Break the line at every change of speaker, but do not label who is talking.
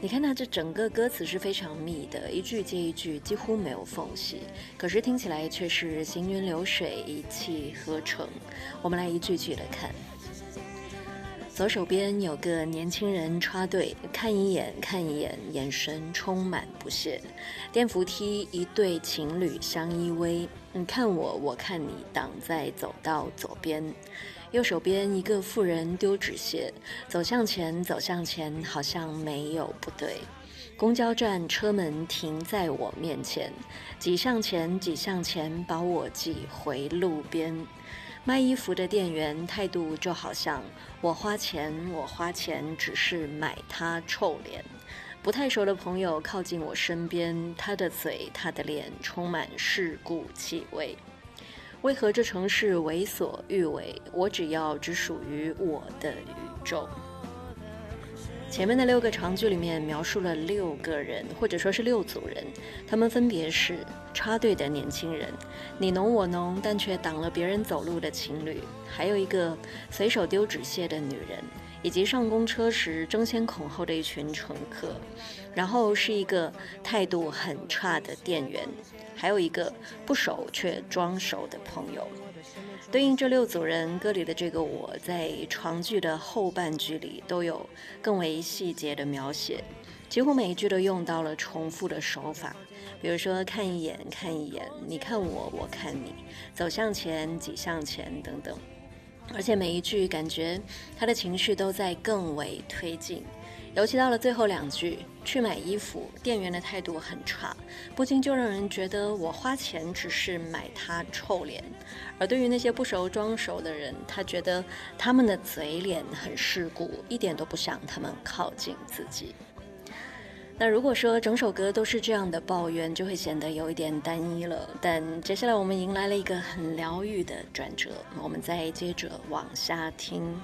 你看它这整个歌词是非常密的，一句接一句，几乎没有缝隙，可是听起来却是行云流水，一气呵成。我们来一句句的看。左手边有个年轻人插队，看一眼看一眼，眼神充满不屑。电扶梯一对情侣相依偎，你看我，我看你，挡在走道左边。右手边一个妇人丢纸屑，走向前走向前，好像没有不对。公交站车门停在我面前，挤向前挤向前，把我挤回路边。卖衣服的店员态度就好像我花钱只是买他臭脸。不太熟的朋友靠近我身边，他的嘴他的脸充满世故气味。为何这城市为所欲为？我只属于我的宇宙。前面的6个长句里面描述了6个人，或者说是6组人，他们分别是插队的年轻人，你侬我侬但却挡了别人走路的情侣，还有一个随手丢纸屑的女人，以及上公车时争先恐后的一群乘客，然后是一个态度很差的店员，还有一个不熟却装熟的朋友。对应这6组人，歌里的这个我在长句的后半句里都有更为细节的描写，几乎每一句都用到了重复的手法，比如说看一眼看一眼，你看我我看你，走向前挤向前等等，而且每一句感觉他的情绪都在更为推进。尤其到了最后2句，去买衣服，店员的态度很差，不禁就让人觉得我花钱只是买他臭脸。而对于那些不熟装熟的人，他觉得他们的嘴脸很世故，一点都不想他们靠近自己。那如果说整首歌都是这样的抱怨，就会显得有一点单一了。但接下来我们迎来了一个很疗愈的转折，我们再接着往下听。